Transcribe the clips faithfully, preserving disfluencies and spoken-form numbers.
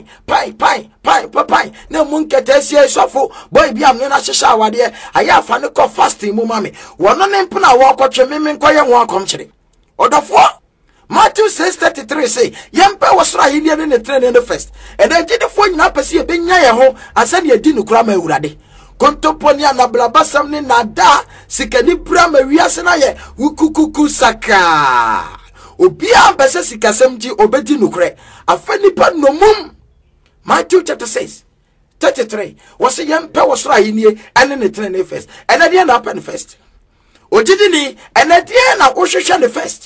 pai pai pai pai na munkete sie sofo boy bi am ne na hyehya awade aya afa ne ko fasting mu mame wono ne mpona wo kotwe meme nkoye ho akomkyere odofo Matthew six thirty-three say yempe wosra hinie ne train in the first and then did fo nyina pese e benya ye ho asa ne adi nukura ma awurade kontoponi anablabasam ne nada sikani brama wiase na ye wukukuku saka obi am pese sikasem ji obedi nukure afani pa nomum. Matthew chapter six thirty-three was a young power hinie and in the train first and at the end happen first ojidini and at the end I the first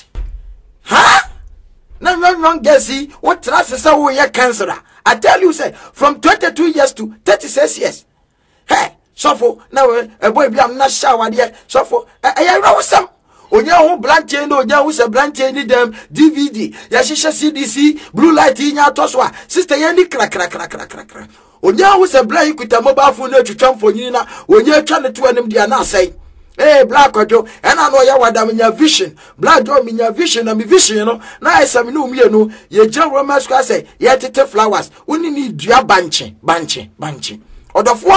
huh no no no guessy what trust is how we are cancer. I tell you say from twenty-two years to thirty-six years hey so for now a boy be am not shower there so for I know some onya ho blanche no onya ho se blanche ni dem D V D ya shisha C D C blue light nya toso a sister yan ni kra kra kra kra kra onya ho se blanche kuta mobile phone na twetwa mfonyi na onya twa ne to anim dia na asai eh black ojo ena no ya wada menya vision black do menya vision na mi vision no na esam no umie no ye jan roman square say ye tete flowers uni ni dua banche banche banche odofo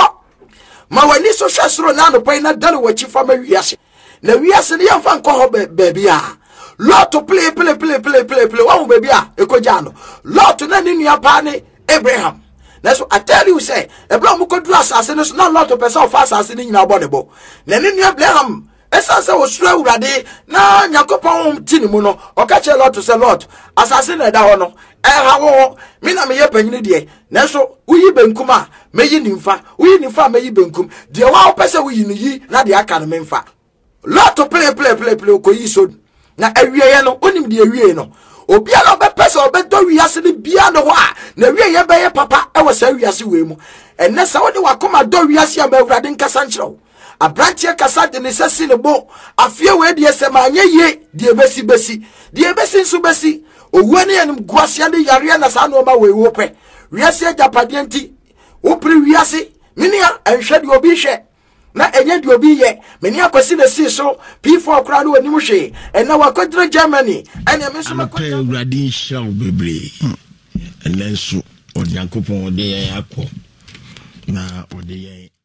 ma wani so hwesoro na no pai na dare wachi fama wiase na wiase ne yamfa nko ho baby a lot to play play play play play play wa baby a ekoja no lot na ni nua pa ne Abraham. That's what I tell you say ebra mo kodru asase no na lot to person of asase ni nyina bodebo na ni nua Abraham esa se osura urade na Yakopon tini mu no o ka che lot to say lot asase na da ho no e ha wo mi na me ye panyini de na so uyi benkum a meyi nimfa uyi nimfa meyi benkum de wa o pese uyi ni yi na de aka no memfa lot to play play play play ko yi so na awieye no onim de awieye no obi ala be pese obedo wiase ne bia no ho a na awieye be ye papa e wo sa wiase we mu enne sa wo de wakoma do wiase am awurade nkasa nkyerɛw abrantie kasa de ne sesi ne bo afie we de esema anye ye de besi besi de besi nso besi owu ne yanim guase ne yare na sa no ma we wo pɛ wiase japade nti wo pri wiase minia enhwe de obi hwe na enye de obi ye meni akwasi na si so P four kra no anim hwe ena wakodre Germany ene me so makodre uradi shaw bebre enenso Onyankopon de yen akọ na ode yen